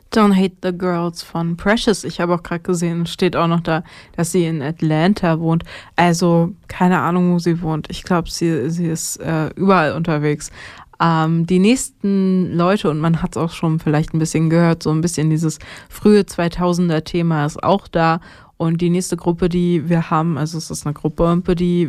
Don't Hate the Girls von Precious. Ich habe auch gerade gesehen, steht auch noch da, dass sie in Atlanta wohnt. Also keine Ahnung, wo sie wohnt. Ich glaube, sie ist überall unterwegs. Die nächsten Leute, und man hat es auch schon vielleicht ein bisschen gehört, so ein bisschen dieses frühe 2000er-Thema ist auch da. Und die nächste Gruppe, die wir haben, also es ist eine Gruppe, die